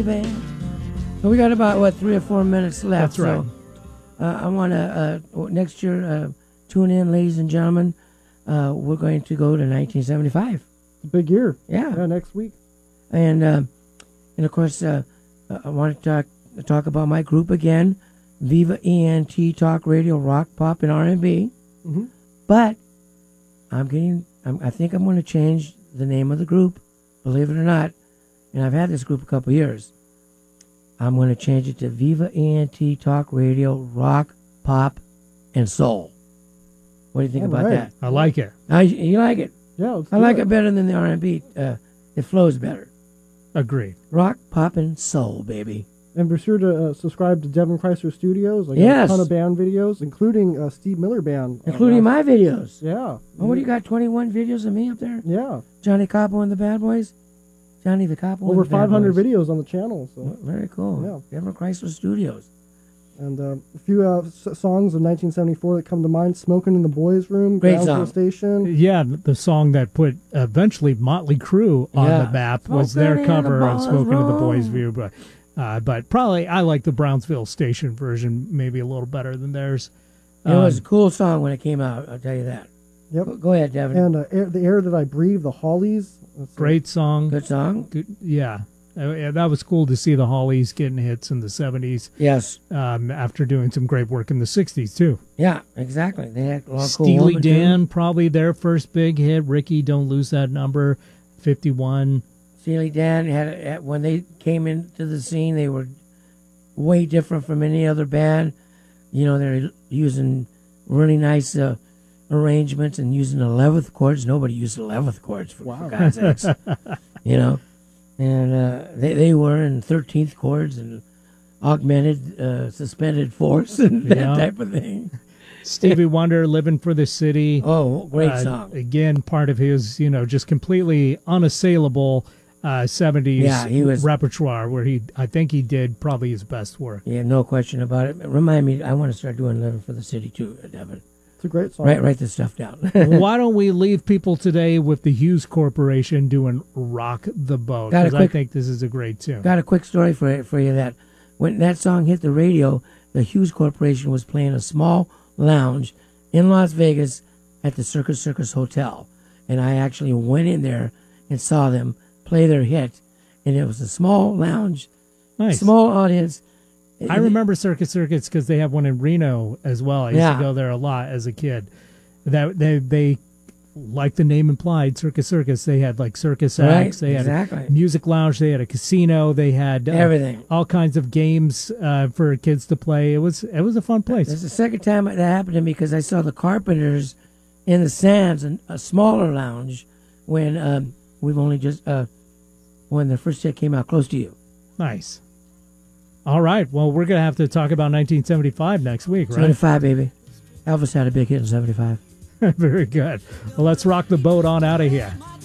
Well, we got about, 3 or 4 minutes left. That's right. So, I want to, next year, tune in, ladies and gentlemen. We're going to go to 1975. Big year. Yeah. Next week. And of course, I want to talk about my group again, Viva ENT Talk Radio, Rock, Pop, and R&B. Mm-hmm. But I think I'm going to change the name of the group, believe it or not. And I've had this group a couple years. I'm going to change it to Viva ENT Talk Radio, Rock, Pop, and Soul. What do you think about that? I like it. You like it? Yeah, I like it better than the R&B. It flows better. Agreed. Rock, pop, and soul, baby. And be sure to subscribe to Devin Chrysler Studios. I got Yes. a ton of band videos, including Steve Miller Band. Including my videos. Yeah. Oh, what do you got, 21 videos of me up there? Yeah. Johnny Capo and the Bad Boys? Johnny the Capo Over and the Bad 500 Boys. videos on the channel. So. Very cool. Yeah. Devin Chrysler Studios. And a few songs of 1974 that come to mind. Smoking in the Boys' Room. Great Brownsville song. Station. Yeah, the song that put eventually Motley Crue on Yeah. the map was Smoking their in cover the of Smoking in the Boys' Boys' View. But probably I like the Brownsville Station version maybe a little better than theirs. It was a cool song when it came out, I'll tell you that. Yep. Go ahead, Devin. And The Air That I Breathe, the Hollies. That's Great song. Good song. Good, yeah. That was cool to see the Hollies getting hits in the 70s. Yes. After doing some great work in the 60s, too. Yeah, exactly. They had a lot of cool Steely woman, Dan, probably their first big hit. Ricky, Don't Lose That Number, 51. Steely Dan had when they came into the scene, they were way different from any other band. You know, they're using really nice arrangements and using 11th chords. Nobody used 11th chords for God's sakes. You know, and they were in 13th chords and augmented suspended fourths and that type of thing. Stevie Wonder, Living for the City. Oh, great song. Again, part of his, just completely unassailable 70s repertoire where I think he did probably his best work. Yeah, no question about it. Remind me, I want to start doing Living for the City too, Devin. It's a great song. Write this stuff down. Why don't we leave people today with the Hughes Corporation doing Rock the Boat? Because I think this is a great tune. Got a quick story for you that when that song hit the radio, the Hughes Corporation was playing a small lounge in Las Vegas at the Circus Hotel. And I actually went in there and saw them play their hit. And it was a small lounge, small audience. I remember Circus because they have one in Reno as well. I used to go there a lot as a kid. That they like the name implied, Circus. They had like circus acts. They had a music lounge. They had a casino. They had everything, all kinds of games for kids to play. It was a fun place. It's the second time that happened to me because I saw the Carpenters in the Sands, a smaller lounge, when we've only just when the first hit came out, Close to You. Nice. All right. Well, we're going to have to talk about 1975 next week, right? 75, baby. Elvis had a big hit in 75. Very good. Well, let's rock the boat on out of here.